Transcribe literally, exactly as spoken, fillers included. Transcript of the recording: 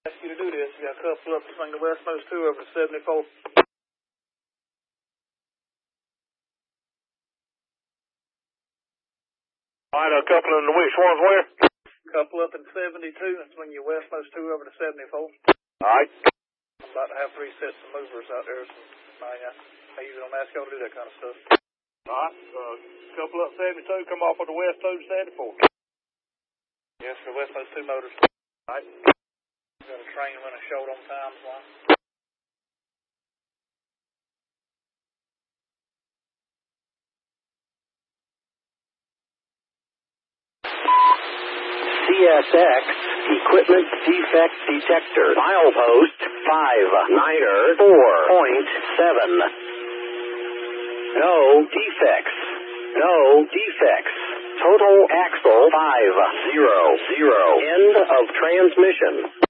Ask you to do this. You got a couple up to swing the westmost two over to seventy-four. All right, a couple in the which ones where? Couple up in seventy-two and swing your westmost two over to seventy-four. All right. I'm about to have three sets of movers out there. So, I, uh, I usually don't ask y'all to do that kind of stuff. All right, uh, couple up seventy-two, come off of the west two to seventy-four. Yes, for westmost two motors. All right. Got a train running short on time, so C S X Equipment Defect Detector. Milepost five niner four point seven. No defects. No defects. Total axle five zero zero. End of transmission.